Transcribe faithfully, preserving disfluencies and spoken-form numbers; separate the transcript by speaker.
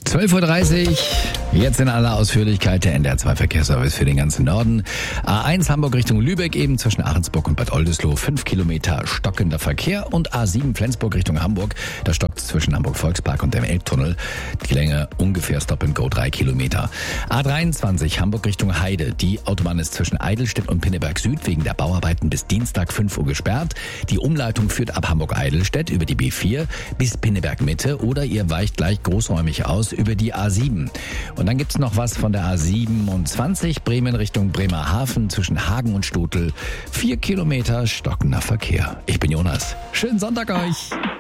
Speaker 1: zwölf Uhr dreißig, jetzt in aller Ausführlichkeit der N D R zwei Verkehrsservice für den ganzen Norden. A eins Hamburg Richtung Lübeck, eben zwischen Ahrensburg und Bad Oldesloe, fünf Kilometer stockender Verkehr. Und A sieben Flensburg Richtung Hamburg, da stockt es zwischen Hamburg Volkspark und dem Elbtunnel. Die Länge ungefähr Stop and Go drei Kilometer. A dreiundzwanzig Hamburg Richtung Heide, die Autobahn ist zwischen Eidelstedt und Pinneberg Süd wegen der Bauarbeiten bis Dienstag fünf Uhr gesperrt. Die Umleitung führt ab Hamburg-Eidelstedt über die B vier bis Pinneberg Mitte oder ihr weicht gleich großräumig aus über die A sieben. Und dann gibt's noch was von der A siebenundzwanzig Bremen Richtung Bremerhaven zwischen Hagen und Stotel. Vier Kilometer stockender Verkehr. Ich bin Jonas. Schönen Sonntag euch.